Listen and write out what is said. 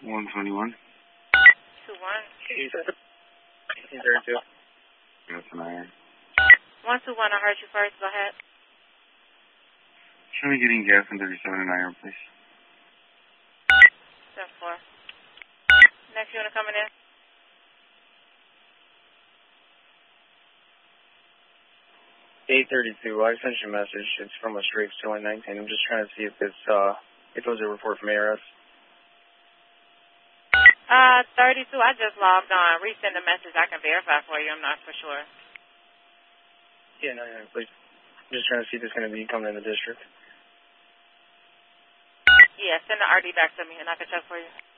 121. 21. 1832. Gas and iron. 121, I heard you first. Go ahead. Show me getting gas and 37 and iron, please. 7-4. Next unit coming in. $832. I sent you a message. It's from a straight still in 19. I'm just trying to see if it's if it was a report from ARS. 32. I just logged on. Resend the message. I can verify for you. I'm not for sure. Yeah, 99, please. I'm just trying to see if it's going to be coming in the district. Yeah, send the RD back to me and I can check for you.